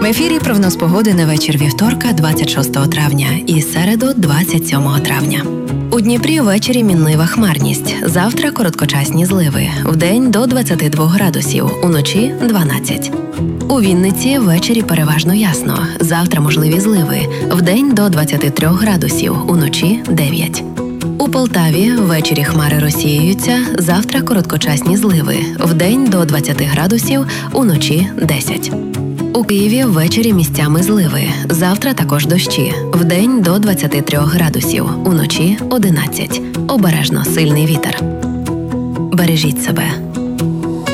ефірі прогноз погоди на вечір вівторка, 26 травня і середу, 27 травня. У Дніпрі ввечері мінлива хмарність. Завтра короткочасні зливи. Вдень до 22 градусів, уночі – 12. У Вінниці ввечері переважно ясно. Завтра можливі зливи. Вдень до 23 градусів, уночі – 9. У Полтаві ввечері хмари розсіюються. Завтра короткочасні зливи. Вдень до 20 градусів, уночі – 10. У Києві ввечері місцями зливи. Завтра також дощі. Вдень до 23 градусів, уночі – 11. Обережно сильний вітер. Бережіть себе.